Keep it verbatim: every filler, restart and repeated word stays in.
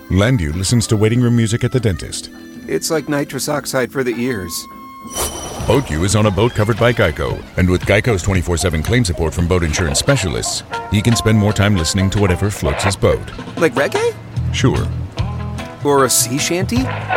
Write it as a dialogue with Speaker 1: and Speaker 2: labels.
Speaker 1: Landu listens to waiting room music at the dentist.
Speaker 2: It's like nitrous oxide for the ears.
Speaker 1: BoatU is on a boat covered by Geico, and with Geico's twenty-four seven claim support from boat insurance specialists, he can spend more time listening to whatever floats his boat.
Speaker 2: Like reggae?
Speaker 1: Sure.
Speaker 2: Or a sea shanty?